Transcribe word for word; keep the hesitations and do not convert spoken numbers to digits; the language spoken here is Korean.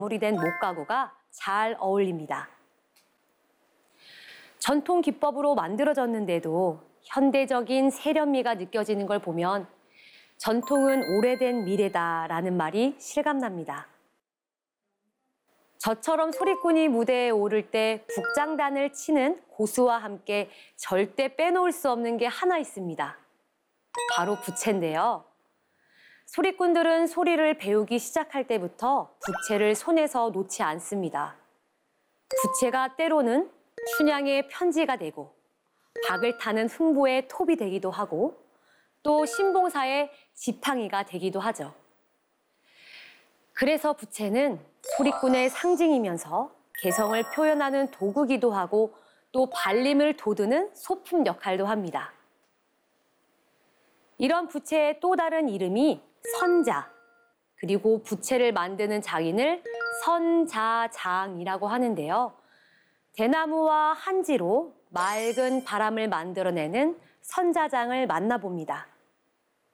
마무리된 목가구가 잘 어울립니다. 전통 기법으로 만들어졌는데도 현대적인 세련미가 느껴지는 걸 보면 전통은 오래된 미래다라는 말이 실감납니다. 저처럼 소리꾼이 무대에 오를 때 북장단을 치는 고수와 함께 절대 빼놓을 수 없는 게 하나 있습니다. 바로 부채인데요. 소리꾼들은 소리를 배우기 시작할 때부터 부채를 손에서 놓지 않습니다. 부채가 때로는 춘향의 편지가 되고 박을 타는 흥부의 톱이 되기도 하고 또 신봉사의 지팡이가 되기도 하죠. 그래서 부채는 소리꾼의 상징이면서 개성을 표현하는 도구기도 하고 또 발림을 돋우는 소품 역할도 합니다. 이런 부채의 또 다른 이름이 선자, 그리고 부채를 만드는 장인을 선자장이라고 하는데요. 대나무와 한지로 맑은 바람을 만들어내는 선자장을 만나봅니다.